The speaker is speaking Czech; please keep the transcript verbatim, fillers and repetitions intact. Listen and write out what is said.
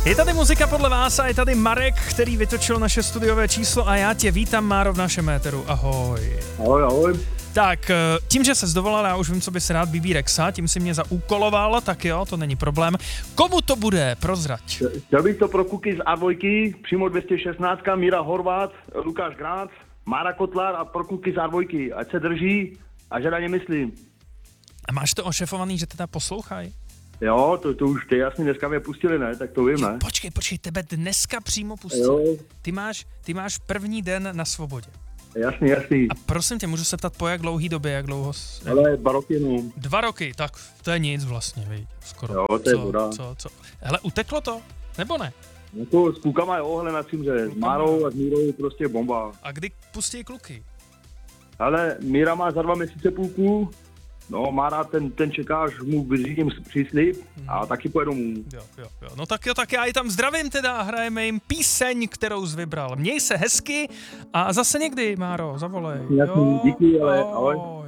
Je tady muzika podle vás a je tady Marek, který vytočil naše studiové číslo a já tě vítám, Máro, v našem éteru. Ahoj. Ahoj, ahoj. Tak, tím, že ses dovolal, já už vím, co bys rád, bé bé Rexa, tím si mě zaúkoloval, tak jo, to není problém. Komu to bude? Prozrať. Chtěl bych to pro Kuky z á dva, přímo dvě stě šestnáct, Míra Horvát, Lukáš Grác, Mára Kotlar a pro Kuky z á dva. Ať se drží a že na ně myslím. A máš to ošefovaný, že teda poslouchají? Jo, to, to už ty jasně dneska mě pustili, ne? Tak to vím, ne? Počkej, počkej, tebe dneska přímo pustili. Jo. Ty máš, ty máš první den na svobodě. Jasný, jasný. A prosím tě, můžu se ptát, po jak dlouhý době, jak dlouho... Jsi... Ale dva roky, no. Dva roky, tak to je nic vlastně, viď, skoro. Jo, to je co, voda. Co, co? Hele, uteklo to? Nebo ne? No to s klukama, jo, hele na cimře. S Márou a s Mírou prostě bomba. A kdy pustí kluky? Ale Míra má za dva měsíce půlku, no Mára ten, ten čeká, až mu vyřídím příslib a taky pojedu mu. Jo, jo, jo. No tak jo, tak já ji tam zdravím teda a hrajeme jim píseň, kterou jsi vybral. Měj se hezky a zase někdy, Máro, zavolej. Jasný, díky, ale ahoj. ahoj.